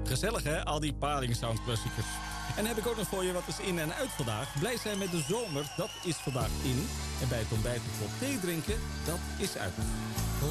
Gezellig hè, al die Paling Sound klassiekers. En heb ik ook nog voor je wat is in en uit vandaag. Blij zijn met de zomer, dat is vandaag in. En bij het ontbijt een kop thee drinken, dat is uit.